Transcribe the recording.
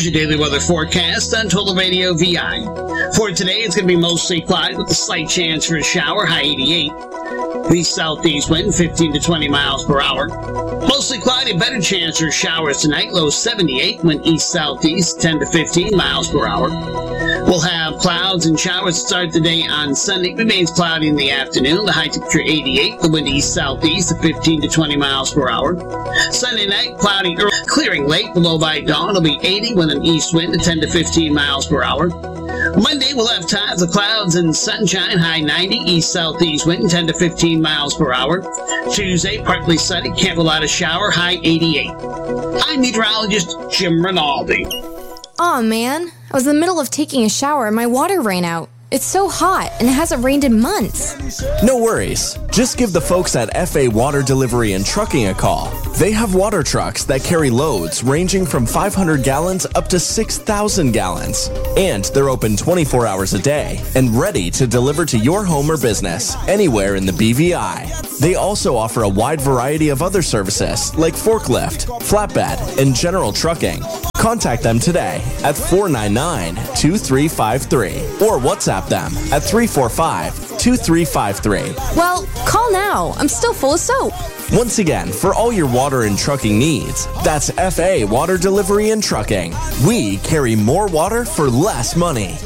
your daily weather forecast on Total Radio VI. For today, it's going to be mostly cloudy with a slight chance for a shower, high 88. The southeast wind, 15 to 20 miles per hour. Mostly cloudy, better chance for showers tonight, low 78, wind east-southeast, 10 to 15 miles per hour. We'll have clouds and showers to start the day on Sunday. It remains cloudy in the afternoon, the high temperature 88, the wind east-southeast, 15 to 20 miles per hour. Sunday night, cloudy early, clearing late, the low by dawn, it'll be 80, with an east wind, 10 to 15 miles per hour. Monday, we'll have times of clouds and sunshine, high 90, east-southeast wind, 10 to 15 miles per hour. Tuesday, partly sunny, can't rule out a shower, high 88. I'm meteorologist Jim Rinaldi. Aw, man. I was in the middle of taking a shower and my water ran out. It's so hot, and it hasn't rained in months. No worries. Just give the folks at FA Water Delivery and Trucking a call. They have water trucks that carry loads ranging from 500 gallons up to 6,000 gallons. And they're open 24 hours a day and ready to deliver to your home or business anywhere in the BVI. They also offer a wide variety of other services like forklift, flatbed, and general trucking. Contact them today at 499-2353 or WhatsApp them at 345-2353. Well, call now. I'm still full of soap. Once again, for all your water and trucking needs, that's FA Water Delivery and Trucking. We carry more water for less money.